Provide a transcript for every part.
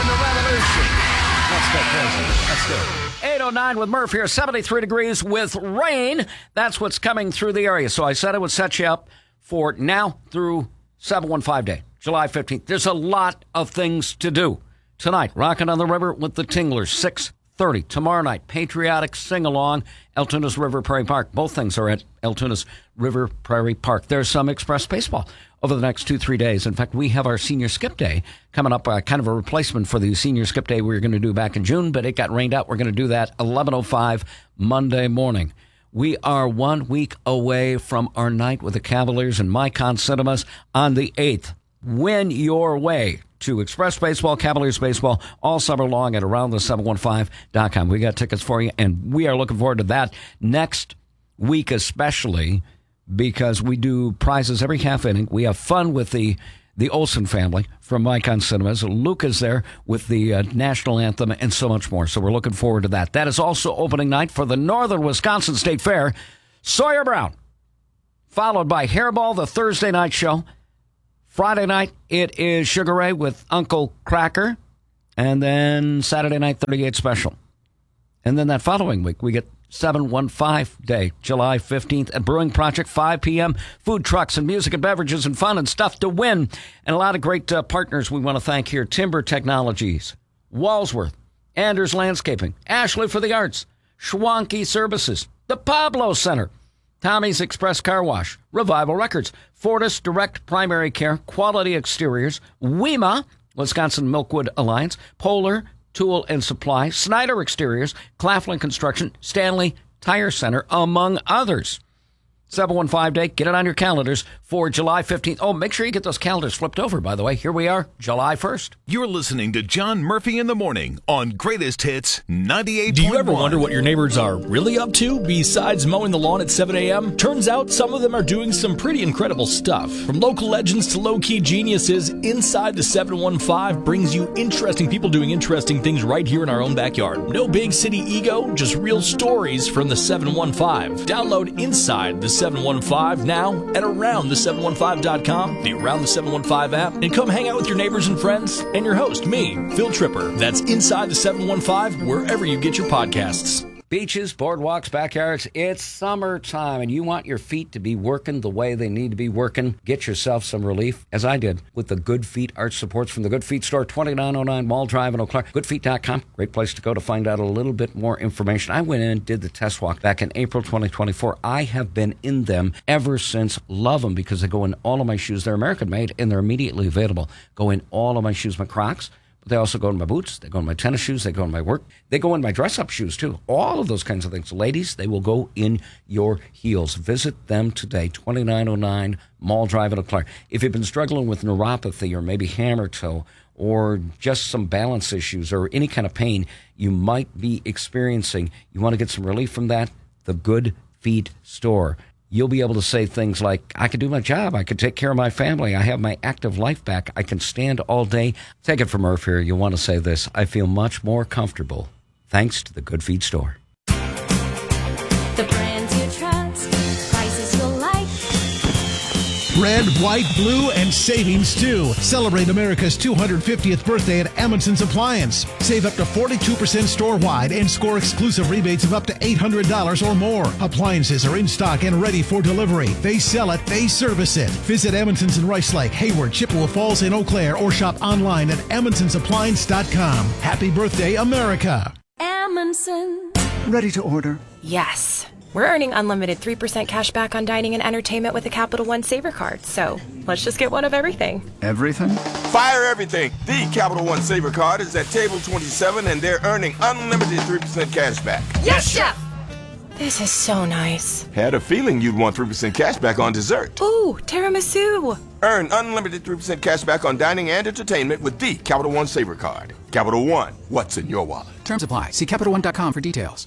in the revolution. Let's go crazy. Let's do it. 809 with Murph here, 73 degrees with rain. That's what's coming through the area. So I said I would set you up for now through 715 Day, July 15th. There's a lot of things to do. Tonight, Rockin' on the River with the Tinglers, 6:30. Tomorrow night, Patriotic Sing-Along, Altoonah's River Prairie Park. Both things are at Altoonah's River Prairie Park. There's some Express baseball over the next 2-3 days. In fact, we have our Senior Skip Day coming up, kind of a replacement for the Senior Skip Day we were going to do back in June, but it got rained out. We're going to do that 11:05 Monday morning. We are 1 week away from our night with the Cavaliers and Micon Cinemas on the 8th. Win your way to Express Baseball, Cavaliers Baseball, all summer long at aroundthe715.com. We got tickets for you, and we are looking forward to that next week especially, because we do prizes every half inning. We have fun with the Olsen family from Micon Cinemas. Luke is there with the national anthem and so much more. So we're looking forward to that. That is also opening night for the Northern Wisconsin State Fair. Sawyer Brown, followed by Hairball, the Thursday night show. Friday night, it is Sugar Ray with Uncle Cracker. And then Saturday night, 38 Special. And then that following week, we get 715 Day, July 15th at Brewing Project, 5 p.m. Food trucks and music and beverages and fun and stuff to win. And a lot of great partners we want to thank here. Timber Technologies, Walsworth, Anders Landscaping, Ashley for the Arts, Schwanke Services, the Pablo Center, Tommy's Express Car Wash, Revival Records, Fortis Direct Primary Care, Quality Exteriors, WEMA, Wisconsin Milkwood Alliance, Polar Tool and Supply, Snyder Exteriors, Claflin Construction, Stanley Tire Center, among others. 715 Day, get it on your calendars for July 15th. Oh, make sure you get those calendars flipped over, by the way. Here we are, July 1st. You're listening to John Murphy in the Morning on Greatest Hits 98.1. Do you ever wonder what your neighbors are really up to besides mowing the lawn at 7 a.m.? Turns out some of them are doing some pretty incredible stuff. From local legends to low-key geniuses, Inside the 715 brings you interesting people doing interesting things right here in our own backyard. No big city ego, just real stories from the 715. Download Inside the 715 now at aroundthe715.com, the Around the 715 app, and come hang out with your neighbors and friends and your host, me, Phil Tripper. That's Inside the 715 wherever you get your podcasts. Beaches, boardwalks, backyards, it's summertime, and you want your feet to be working the way they need to be working. Get yourself some relief, as I did, with the Good Feet Arch Supports from the Good Feet store, 2909 Mall Drive in Eau Claire. Goodfeet.com, great place to go to find out a little bit more information. I went in, did the test walk back in April 2024. I have been in them ever since. Love them because they go in all of my shoes. They're American-made, and they're immediately available. Go in all of my shoes, my Crocs. But they also go in my boots, they go in my tennis shoes, they go in my work, they go in my dress-up shoes, too. All of those kinds of things. Ladies, they will go in your heels. Visit them today, 2909 Mall Drive in Eau Claire. If you've been struggling with neuropathy or maybe hammer toe or just some balance issues or any kind of pain you might be experiencing, you want to get some relief from that, the Good Feet store. You'll be able to say things like, I can do my job. I can take care of my family. I have my active life back. I can stand all day. Take it from Murph here. You'll want to say this. I feel much more comfortable thanks to the Good Feet store. The brands you trust, prices you'll like. Red, white, blue, and savings too. Celebrate America's 250th birthday at Amundsen's Appliance. Save up to 42% store-wide and score exclusive rebates of up to $800 or more. Appliances are in stock and ready for delivery. They sell it, they service it. Visit Amundsen's in Rice Lake, Hayward, Chippewa Falls, and Eau Claire, or shop online at AmundsensAppliance.com. Happy birthday, America. Amundsen. Ready to order? Yes. We're earning unlimited 3% cash back on dining and entertainment with the Capital One Saver Card, so let's just get one of everything. Everything? Fire everything! The Capital One Saver Card is at table 27, and they're earning unlimited 3% cash back. Yes, Chef! This is so nice. Had a feeling you'd want 3% cash back on dessert. Ooh, tiramisu! Earn unlimited 3% cash back on dining and entertainment with the Capital One Saver Card. Capital One, what's in your wallet? Terms apply. See CapitalOne.com for details.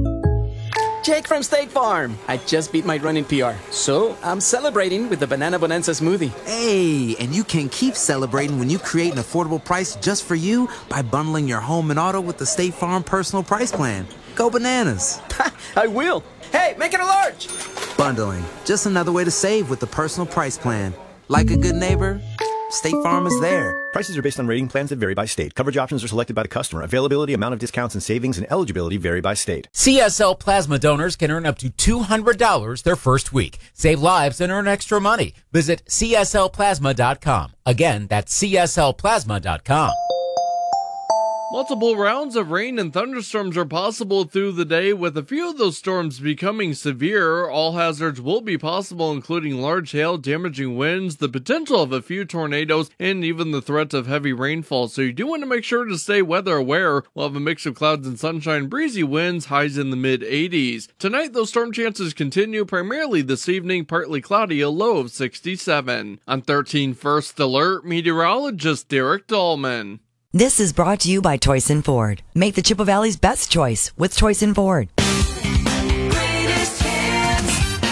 Jake from State Farm. I just beat my run in PR, so I'm celebrating with the Banana Bonanza smoothie. Hey, and you can keep celebrating when you create an affordable price just for you by bundling your home and auto with the State Farm Personal Price Plan. Go bananas. I will. Hey, make it a large. Bundling. Just another way to save with the Personal Price Plan. Like a good neighbor, State Farm is there. Prices are based on rating plans that vary by state. Coverage options are selected by the customer. Availability, amount of discounts and savings, and eligibility vary by state. CSL Plasma donors can earn up to $200 their first week. Save lives and earn extra money. Visit CSLPlasma.com. Again, that's CSLPlasma.com. Multiple rounds of rain and thunderstorms are possible through the day, with a few of those storms becoming severe. All hazards will be possible, including large hail, damaging winds, the potential of a few tornadoes, and even the threat of heavy rainfall. So you do want to make sure to stay weather aware. We'll have a mix of clouds and sunshine, breezy winds, highs in the mid-80s. Tonight, those storm chances continue, primarily this evening, partly cloudy, a low of 67. On 13 First Alert, meteorologist Derek Dahlman. This is brought to you by Toyson Ford. Make the Chippewa Valley's best choice with Toyson Ford. Greatest hits,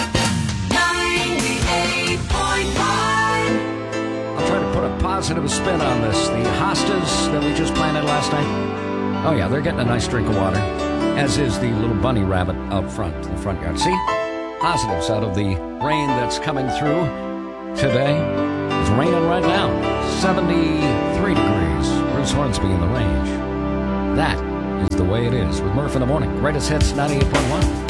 98.1. I'll try to put a positive spin on this. The hostas that we just planted last night, oh yeah, they're getting a nice drink of water, as is the little bunny rabbit out front in the front yard. See? Positives out of the rain that's coming through today. It's raining right now. 73 degrees. Bruce Hornsby in the range. That is the way it is with Murph in the morning. Greatest hits 98.1.